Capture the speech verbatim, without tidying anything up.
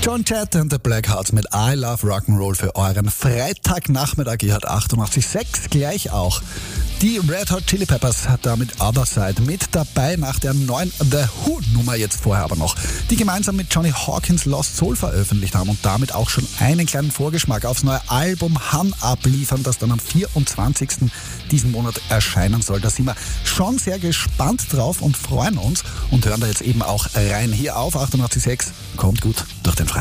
John Jett and the Blackhearts mit I Love Rock'n'Roll für euren Freitagnachmittag. Ihr hört achtundachtzig Komma sechs gleich auch. Die Red Hot Chili Peppers hat damit Other Side mit dabei nach der neuen The Who-Nummer jetzt vorher aber noch, die gemeinsam mit Johnny Hawkins Lost Soul veröffentlicht haben und damit auch schon einen kleinen Vorgeschmack aufs neue Album Hun abliefern, das dann am vierundzwanzigsten diesen Monat erscheinen soll. Da sind wir schon sehr gespannt drauf und freuen uns und hören da jetzt eben auch rein. Hier auf achtundachtzig Komma sechs. Kommt gut durch den Freitag.